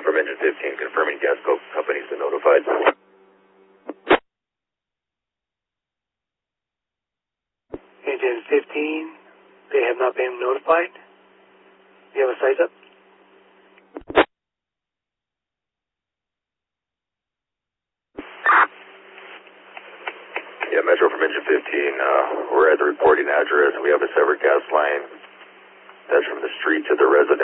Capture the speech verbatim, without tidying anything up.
from engine fifteen, confirming gas co company's been notified. Engine fifteen, they have not been notified. Do you have a size up? Yeah, Metro from engine fifteen, uh, we're at the reporting address. We have a severed gas line that's from the street to the residence.